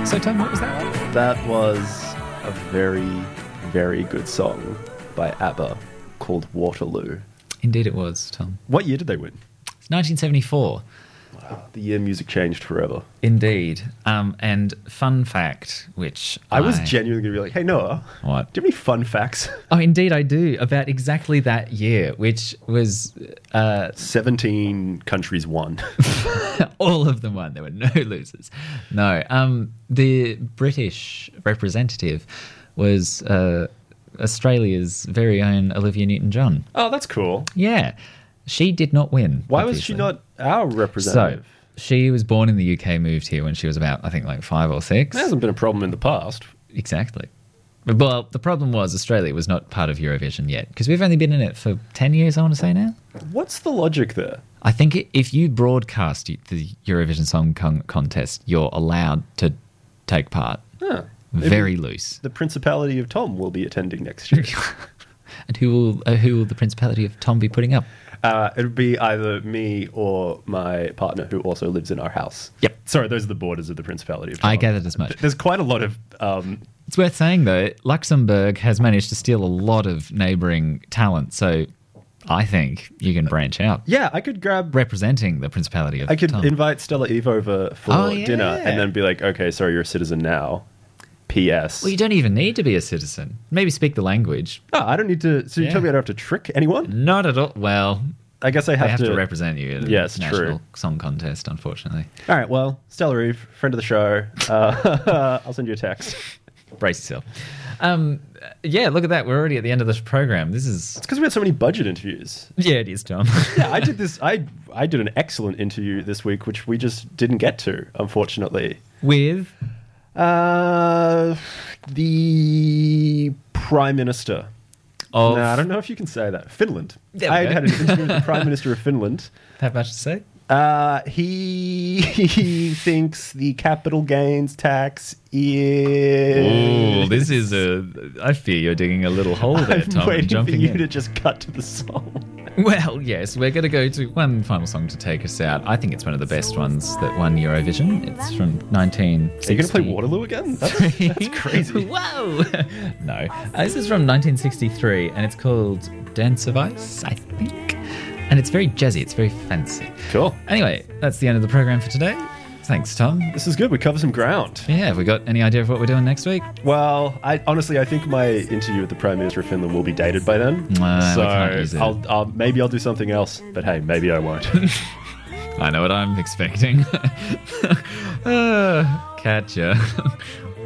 So, Tom, what was that one? That was a very, very good song by ABBA called Waterloo. Indeed it was, Tom. What year did they win? It's 1974. Wow, the year music changed forever. Indeed. And fun fact, which I was genuinely going to be like, hey, Noah. What? Do you have any fun facts? Oh, indeed I do, about exactly that year, which was... 17 countries won. all of them won. There were no losers. No. The British representative was Australia's very own Olivia Newton-John. Oh, that's cool. Yeah. She did not win. Why was she not our representative? So, she was born in the UK, moved here when she was about, I think, like 5 or 6. That hasn't been a problem in the past. Exactly. Well, the problem was Australia was not part of Eurovision yet, because we've only been in it for 10 years, I want to say now. What's the logic there? I think if you broadcast the Eurovision Song Contest, you're allowed to take part. Huh. Very loose. The Principality of Tom will be attending next year. And who will the Principality of Tom be putting up? It would be either me or my partner, who also lives in our house. Yep. Sorry, those are the borders of the Principality of Tom. I gathered as much. There's quite a lot of... It's worth saying, though, Luxembourg has managed to steal a lot of neighbouring talent, so I think you can branch out. Yeah, I could grab... Representing the Principality of Tom. I could invite Stella Eve over for yeah. dinner and then be like, okay, sorry, you're a citizen now. P.S. Well, you don't even need to be a citizen. Maybe speak the language. Oh, I don't need to... So you tell me I don't have to trick anyone? Not at all. Well... I guess I They have to represent you at the Yes, National true. Song Contest, unfortunately. All right, well, Stella Eve, friend of the show. I'll send you a text. Brace yourself. Yeah, look at that. We're already at the end of this program. This is... It's because we had so many budget interviews. Yeah, it is, Tom. Yeah, I did this. I did an excellent interview this week, which we just didn't get to, unfortunately. With? The Prime Minister. Of... No, I don't know if you can say that. Finland. There we I go. had an interview with the Prime Minister of Finland. Have much to say? He thinks the capital gains tax is... Oh, this is a... I fear you're digging a little hole there, Tom. I'm waiting for jumping you in. to just cut to the song. Well, yes, we're going to go to one final song to take us out. I think it's one of the best ones that won Eurovision. It's from 1960. Are you going to play Waterloo again? That's crazy. Whoa! No. This is from 1963, and it's called Dance of Ice, I think. And it's very jazzy. It's very fancy. Cool. Anyway, that's the end of the program for today. Thanks, Tom. This is good. We cover some ground. Yeah, have we got any idea of what we're doing next week? Well, I think my interview with the Prime Minister of Finland will be dated by then. We can't use it. Maybe I'll do something else. But hey, maybe I won't. I know what I'm expecting. Catch ya.